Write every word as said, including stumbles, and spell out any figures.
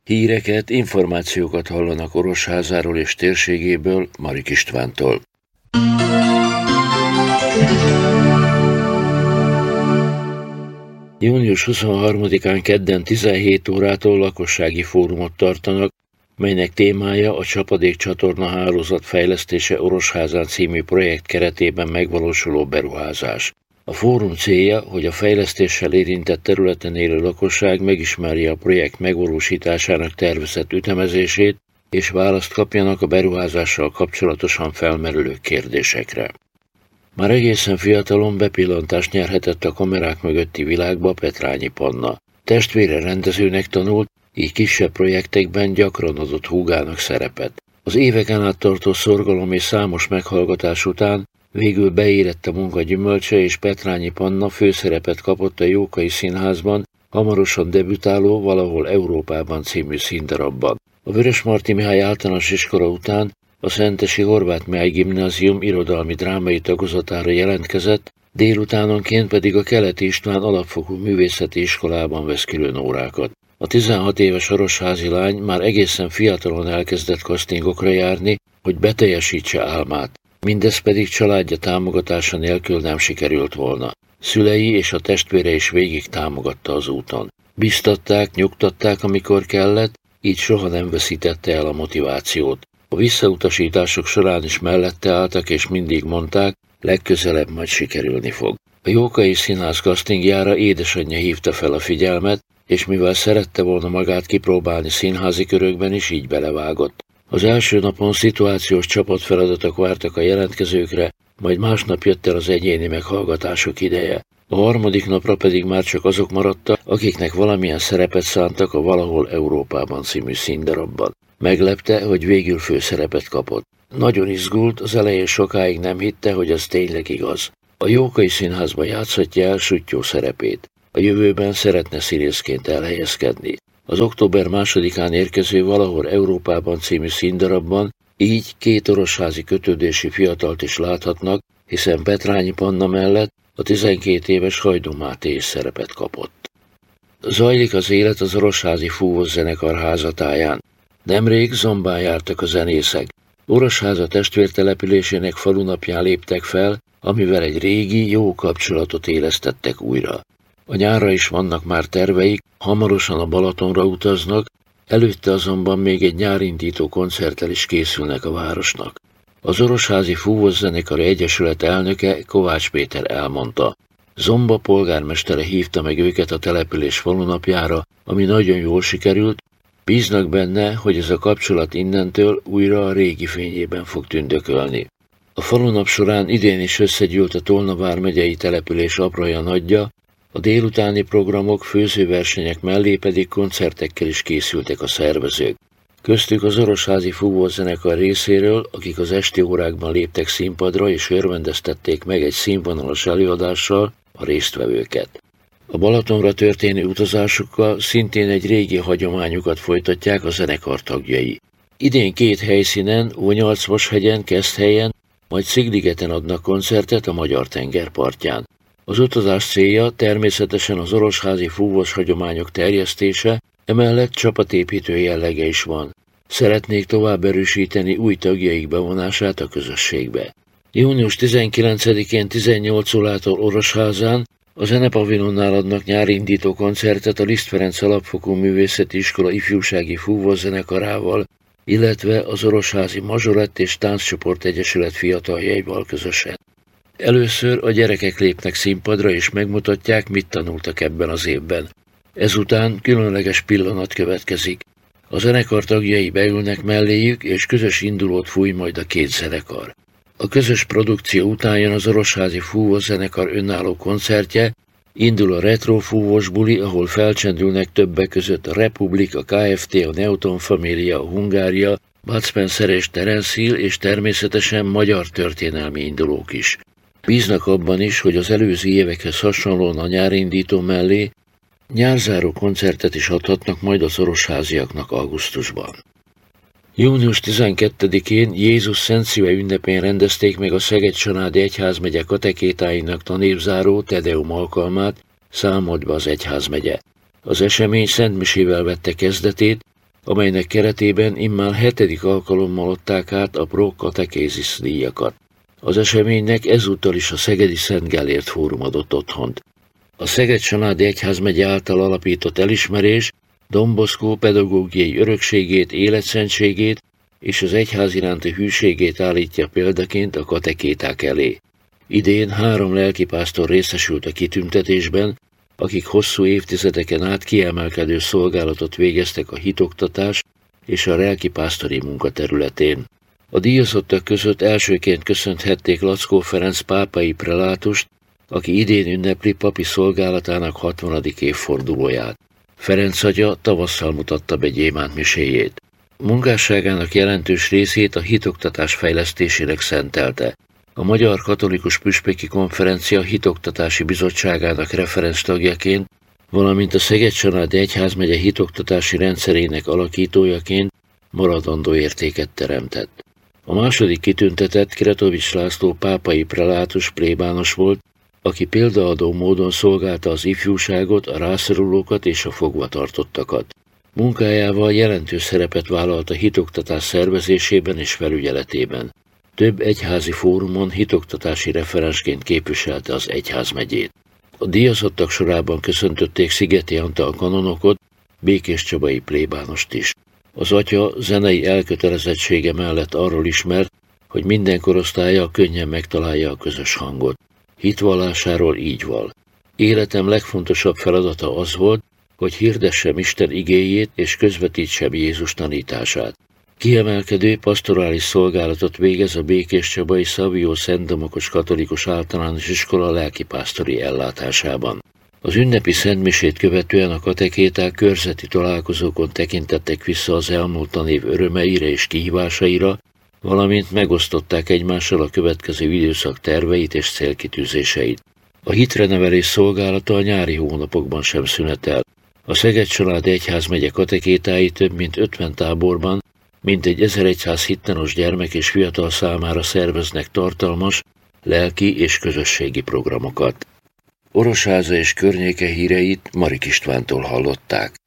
Híreket, információkat hallanak Orosházáról és térségéből Marik Istvántól. június huszonharmadikán kedden tizenhét órától lakossági fórumot tartanak, melynek témája a Csapadék csatorna hálózat fejlesztése Orosházán című projekt keretében megvalósuló beruházás. A fórum célja, hogy a fejlesztéssel érintett területen élő lakosság megismerje a projekt megvalósításának tervezett ütemezését, és választ kapjanak a beruházással kapcsolatosan felmerülő kérdésekre. Már egészen fiatalon bepillantást nyerhetett a kamerák mögötti világba Petrányi Panna. Testvére rendezőnek tanult, így kisebb projektekben gyakran adott húgának szerepet. Az éveken át tartó szorgalom és számos meghallgatás után végül beérett a munka gyümölcse, és Petrányi Panna főszerepet kapott a Jókai Színházban, hamarosan debütáló Valahol Európában című színdarabban. A Vörösmarty Mihály általános iskola után a Szentesi Horváth Mihály Gimnázium irodalmi drámai tagozatára jelentkezett, délutánonként pedig a Keleti István alapfokú művészeti iskolában vesz külön órákat. A tizenhat éves orosházi lány már egészen fiatalon elkezdett kasztingokra járni, hogy beteljesítse álmát. Mindez pedig családja támogatása nélkül nem sikerült volna. Szülei és a testvére is végig támogatta az úton. Biztatták, nyugtatták, amikor kellett, így soha nem veszítette el a motivációt. A visszautasítások során is mellette álltak, és mindig mondták, legközelebb majd sikerülni fog. A Jókai Színház castingjára édesanyja hívta fel a figyelmet, és mivel szerette volna magát kipróbálni színházi körökben is, így belevágott. Az első napon szituációs csapatfeladatok vártak a jelentkezőkre, majd másnap jött el az egyéni meghallgatások ideje. A harmadik napra pedig már csak azok maradtak, akiknek valamilyen szerepet szántak a Valahol Európában című színdarabban. Meglepte, hogy végül főszerepet kapott. Nagyon izgult, az elején sokáig nem hitte, hogy ez tényleg igaz. A Jókai Színházban játszhatja el Suttyó szerepét. A jövőben szeretne színészként elhelyezkedni. Az október másodikán érkező Valahol Európában című színdarabban így két orosházi kötődési fiatalt is láthatnak, hiszen Petrányi Panna mellett a tizenkét éves Hajdú Máté is szerepet kapott. Zajlik az élet az orosházi fúvós zenekar házatáján. Nemrég Zombán jártak a zenészek. Orosháza testvértelepülésének falunapján léptek fel, amivel egy régi, jó kapcsolatot élesztettek újra. A nyárra is vannak már terveik, hamarosan a Balatonra utaznak, előtte azonban még egy nyárindító koncerttel is készülnek a városnak. Az Orosházi Fúvós Zenekar Egyesület elnöke Kovács Péter elmondta, Zomba polgármestere hívta meg őket a település falunapjára, ami nagyon jól sikerült, bíznak benne, hogy ez a kapcsolat innentől újra a régi fényében fog tündökölni. A falunap során idén is összegyűlt a Tolna vármegyei település apraja nagyja, a délutáni programok, főzőversenyek mellé pedig koncertekkel is készültek a szervezők. Köztük az Orosházi Fúvós Zenekar részéről, akik az esti órákban léptek színpadra és örvendeztették meg egy színvonalas előadással a résztvevőket. A Balatonra történő utazásukkal szintén egy régi hagyományukat folytatják a zenekar tagjai. Idén két helyszínen, Ónyolcvashegyen, Keszthelyen, majd Szigligeten adnak koncertet a Magyar tenger partján. Az utazás célja természetesen az orosházi fúvós hagyományok terjesztése, emellett csapatépítő jellege is van. Szeretnék tovább erősíteni új tagjaik bevonását a közösségbe. június tizenkilencedikén tizennyolc órától Orosházán a Zenepavilonnál adnak nyárindító koncertet a Liszt Ferenc Alapfokú Művészeti Iskola ifjúsági fúvós zenekarával, illetve az Orosházi Mazsolett és Tánccsoport Egyesület fiataljaival közösen. Először a gyerekek lépnek színpadra és megmutatják, mit tanultak ebben az évben. Ezután különleges pillanat következik. A zenekar tagjai beülnek melléjük, és közös indulót fúj majd a két zenekar. A közös produkció után jön az Orosházi Fúvós Zenekar önálló koncertje, indul a retro fúvós buli, ahol felcsendülnek többek között a Republik, a Kft., a Newton Família, a Hungária, Bud Spencer és Terence Hill, és természetesen magyar történelmi indulók is. Bíznak abban is, hogy az előző évekhez hasonlóan a nyárindító mellé nyárzáró koncertet is adhatnak majd az orosháziaknak augusztusban. június tizenkettedikén Jézus Szent Szíve ünnepén rendezték meg a Szeged-Csanádi Egyházmegye katekétáinak tanévzáró Tedeum alkalmát, számolt be az egyházmegye. Az esemény szentmisével vette kezdetét, amelynek keretében immár hetedik alkalommal adták át a Pro Catechesis díjakat. Az eseménynek ezúttal is a Szegedi Szent Gellért Fórum adott otthont. A Szeged-Csanádi Egyházmegye által alapított elismerés Don Bosco pedagógiai örökségét, életszentségét és az egyház iránti hűségét állítja példaként a katekéták elé. Idén három lelkipásztor részesült a kitüntetésben, akik hosszú évtizedeken át kiemelkedő szolgálatot végeztek a hitoktatás és a lelkipásztori munka területén. A díjazottak között elsőként köszönthették Laczkó Ferenc pápai prelátust, aki idén ünnepli papi szolgálatának hatvanadik évfordulóját. Ferenc atya tavasszal mutatta be gyémánt miséjét. Munkásságának jelentős részét a hitoktatás fejlesztésének szentelte. A Magyar Katolikus Püspöki Konferencia Hitoktatási Bizottságának referens tagjaként, valamint a Szeged-Csanádi Egyházmegye hitoktatási rendszerének alakítójaként maradandó értéket teremtett. A második kitüntetett Kretovics László pápai prelátus plébános volt, aki példaadó módon szolgálta az ifjúságot, a rászorulókat és a fogvatartottakat. Munkájával jelentős szerepet vállalt a hitoktatás szervezésében és felügyeletében. Több egyházi fórumon hitoktatási referensként képviselte az egyházmegyét. A díjazottak sorában köszöntötték Szigeti Antal kanonokot, békéscsabai plébánost is. Az atya zenei elkötelezettsége mellett arról ismert, hogy minden korosztálya könnyen megtalálja a közös hangot. Hitvallásáról így val. Életem legfontosabb feladata az volt, hogy hirdessem Isten igéjét és közvetítsem Jézus tanítását. Kiemelkedő pastorális szolgálatot végez a békéscsabai Savio Szent Domokos Katolikus Általános Iskola lelkipásztori ellátásában. Az ünnepi szentmisét követően a katekéták körzeti találkozókon tekintettek vissza az elmúlt tanév örömeire és kihívásaira, valamint megosztották egymással a következő időszak terveit és célkitűzéseit. A hitrenevelés szolgálata a nyári hónapokban sem szünetel. A Szeged-Csanádi Egyházmegye katekétái több mint ötven táborban, mintegy ezerszáz hittanos gyermek és fiatal számára szerveznek tartalmas, lelki és közösségi programokat. Orosháza és környéke híreit Marik Istvántól hallották.